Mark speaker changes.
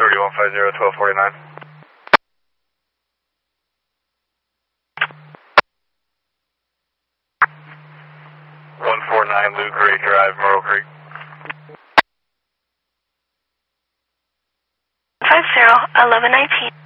Speaker 1: 3150 1249. 149 Lou Gray Drive, Myrtle Creek.
Speaker 2: 50 1119.